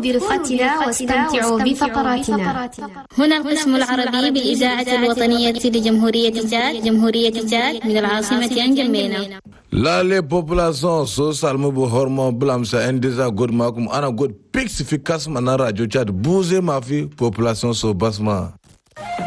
برفقتنا واستمتعوا بفقراتنا. هنا القسم العربي بالإذاعة الوطنية لجمهورية تشاد من العاصمة نجمينا. La les populations sociales me hormon blam sa indesa god makum ana god pix efficace manara radio Tchad bouger ma fille population so basma.